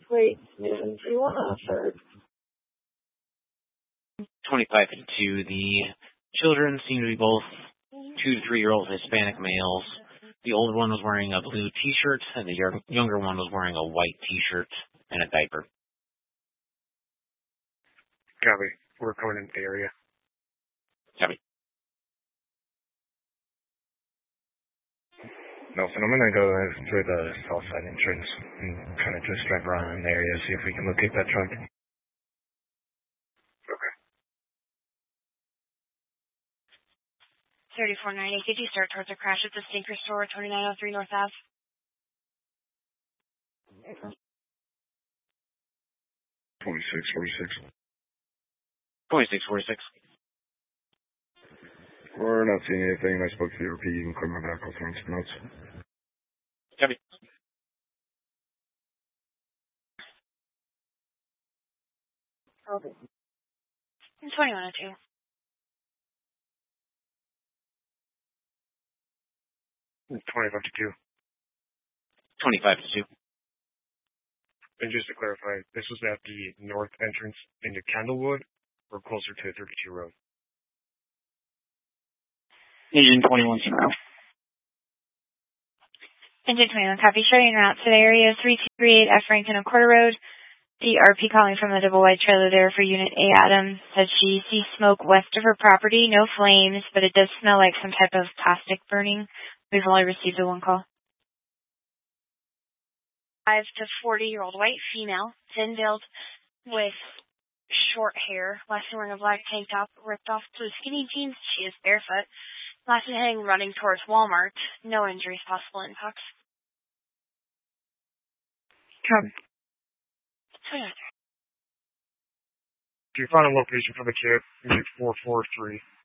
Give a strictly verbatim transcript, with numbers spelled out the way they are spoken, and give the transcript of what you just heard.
Wait, man, do you want a third? twenty-five fifty-two. The children seem to be both two to three year old Hispanic males. The older one was wearing a blue t-shirt, and the young, younger one was wearing a white t-shirt and a diaper. Copy. We're coming into the area. Copy. Nelson, I'm going to go through the south side entrance and kind of just drive around in the area, see if we can locate that truck. Okay. thirty-four ninety, could you start towards a crash at the Stinker Store, twenty-nine oh three North Ave? twenty-six forty-six. twenty-six forty-six. We're not seeing anything. I spoke to the O P. You can clear my back. I'll find some notes. Copy. Okay. twenty-one oh two. twenty fifty-two. twenty-five fifty-two. And just to clarify, this was at the north entrance into Candlewood or closer to thirty-two Road? Engine twenty-one Sonora. Engine twenty-one, copy. Showing route to the area three two three eight F Franklin Quarter Road. The R P calling from the double wide trailer there for Unit A Adams said she sees smoke west of her property, no flames, but it does smell like some type of plastic burning. We've only received a one call. Five to forty-year-old white female, thin-veiled with short hair, last wearing a black tank top, ripped off blue skinny jeans. She is barefoot. Last heading running towards Walmart. No injuries, possible impacts. Copy. If you find a location for the kid, use four four three.